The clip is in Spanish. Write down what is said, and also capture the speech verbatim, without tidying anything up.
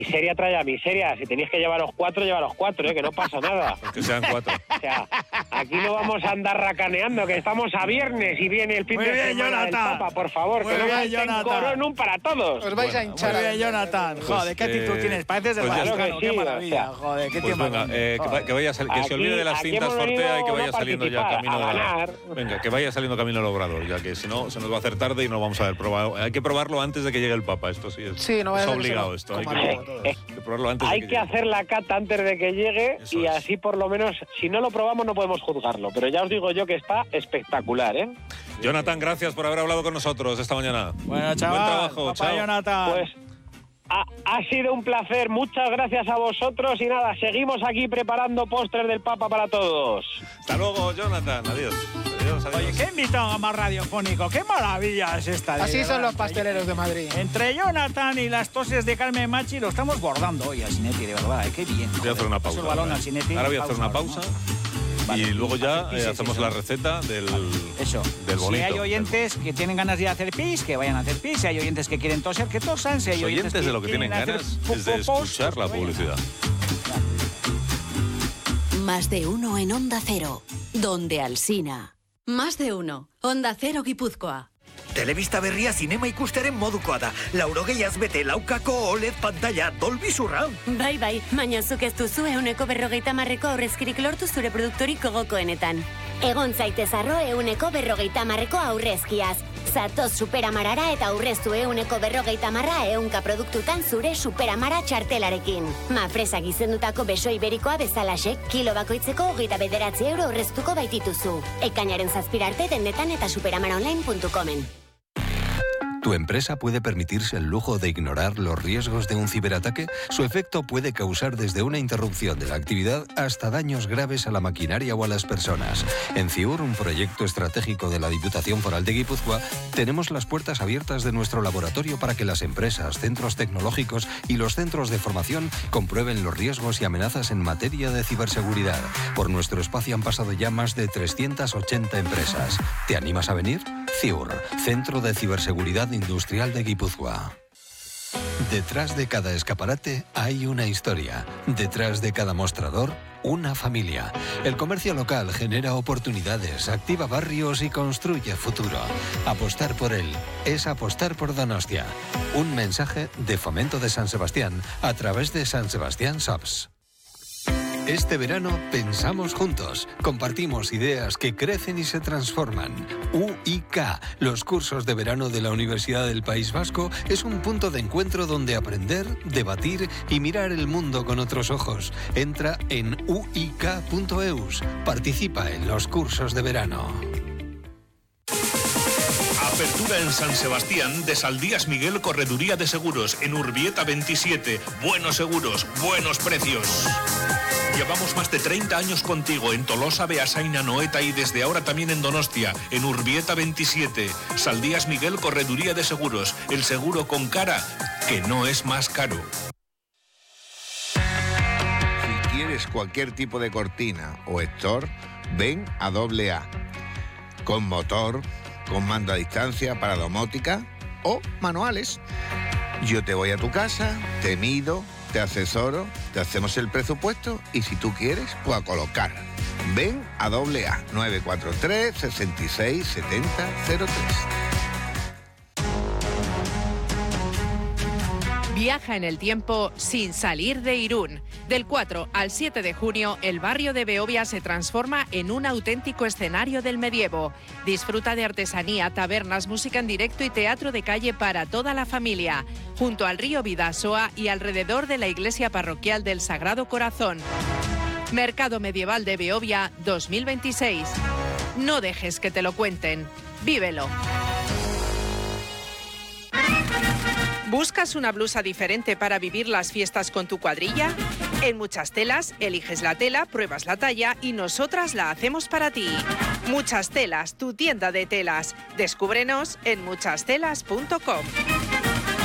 Miseria trae a miseria. Si tenéis que llevaros cuatro, llevaros cuatro, ¿eh? Que no pasa nada. Que sean cuatro. O sea, aquí no vamos a andar racaneando, que estamos a viernes y viene el fin Muy de bien, semana del Jonathan. Papa, por favor. Muy que no bien, falten Jonathan. coronum para todos. Os vais Bueno, a hinchar. Muy a- bien, Jonathan. Joder, qué actitud eh, tienes. Pareces del pues ya Vaticano. está. Qué Sí, maravilla. o sea. Joder, qué Pues tiempo. venga, eh, que, va- que vaya sal- que se olvide de las Aquí- cintas aquí hemos Fortea y que venido vaya no saliendo ya participar, camino a ganar. Venga, que vaya saliendo camino al Obrador, ya que si no se nos va a hacer tarde y no vamos a ver probado. Hay que probarlo antes de que llegue el Papa, esto sí es, Sí, no vaya es a ser que se obligado lo esto. Hay coman que, luego todos. hay que probarlo antes Hay de que, que llegue. hacer la cata antes de que llegue Eso y es. así por lo menos, si no lo probamos no podemos juzgarlo. Pero ya os digo yo que está espectacular, ¿eh? Jonathan, gracias por haber hablado con nosotros esta mañana. Bueno, chaval. Buen trabajo, Papá chao. Jonathan. Pues ha, ha sido un placer, muchas gracias a vosotros y nada, seguimos aquí preparando postres del Papa para todos. Hasta luego, Jonathan. Adiós. Adiós, adiós. Oye, qué invitado más radiofónico. Qué maravilla es esta. de Así verdad. son los pasteleros de Madrid. Entre Jonathan y las toses de Carmen Machi lo estamos bordando hoy al Sinetti, de verdad. ¿eh? Qué bien. Voy a hacer una pausa. Paso el balón ahora. al Sinetti. Ahora voy a hacer una ahora, ¿no? pausa. Vale. Y luego ya Hacer pis, eh, sí, hacemos sí, la sí. receta del, Eso. del bonito. Si hay oyentes que tienen ganas de hacer pis, que vayan a hacer pis. Si hay oyentes que quieren toser, que tosan. Si hay Los oyentes de lo que tienen quieren ganas hacer es de popopos, escuchar la pues que vayan. publicidad. Más de uno en Onda Cero, donde Alsina. Más de uno. Onda Cero Guipúzcoa. Telebista berria zinema ikusteren modukoa da. Laurogeiaz bete laukako O L E D pantalla Dolby Surround. Bai, bai, baina zuk ez duzu euneko berrogeita marreko aurrezkirik lortu zure produktorik gogokoenetan. Egon zaitez arro euneko berrogeita marreko aurrezkiaz. Zatoz Superamarara eta aurreztu euneko berrogeita marra eunka produktutan zure Superamara txartelarekin. Mafresak izendutako beso iberikoa bezalaxek, kilo bakoitzeko hogeita bederatzi euro aurreztuko baitituzu. Ekainaren zazpirarte dendetan eta superamaraonline punto comen. ¿Tu empresa puede permitirse el lujo de ignorar los riesgos de un ciberataque? Su efecto puede causar desde una interrupción de la actividad hasta daños graves a la maquinaria o a las personas. En CIUR, un proyecto estratégico de la Diputación Foral de Guipúzcoa, tenemos las puertas abiertas de nuestro laboratorio para que las empresas, centros tecnológicos y los centros de formación comprueben los riesgos y amenazas en materia de ciberseguridad. Por nuestro espacio han pasado ya más de trescientas ochenta empresas. ¿Te animas a venir? CIUR, Centro de Ciberseguridad Industrial de Guipúzcoa. Detrás de cada escaparate hay una historia. Detrás de cada mostrador, una familia. El comercio local genera oportunidades, activa barrios y construye futuro. Apostar por él es apostar por Donostia. Un mensaje de Fomento de San Sebastián a través de San Sebastián Shops. Este verano pensamos juntos, compartimos ideas que crecen y se transforman. U I K, los cursos de verano de la Universidad del País Vasco, es un punto de encuentro donde aprender, debatir y mirar el mundo con otros ojos. Entra en u i k punto e u s, participa en los cursos de verano. Apertura en San Sebastián de Saldías Miguel Correduría de Seguros en Urbieta veintisiete. Buenos seguros, buenos precios. Llevamos más de treinta años contigo en Tolosa, Beasain, Noeta y desde ahora también en Donostia, en Urbieta veintisiete. Saldías Miguel Correduría de Seguros, el seguro con cara que no es más caro. Si quieres cualquier tipo de cortina o store, ven a doble A. Con motor, con mando a distancia para domótica o manuales. Yo te voy a tu casa, te mido, te asesoro, te hacemos el presupuesto y si tú quieres, pues a colocar. Ven a doble A nueve cuatro tres, seis seis siete cero cero tres. Viaja en el tiempo sin salir de Irún. Del cuatro al siete de junio, el barrio de Beovia se transforma en un auténtico escenario del medievo. Disfruta de artesanía, tabernas, música en directo y teatro de calle para toda la familia, junto al río Bidasoa y alrededor de la iglesia parroquial del Sagrado Corazón. Mercado Medieval de Beovia dos mil veintiséis. No dejes que te lo cuenten. Vívelo. ¿Buscas una blusa diferente para vivir las fiestas con tu cuadrilla? En Muchas Telas, eliges la tela, pruebas la talla y nosotras la hacemos para ti. Muchas Telas, tu tienda de telas. Descúbrenos en muchas telas punto com.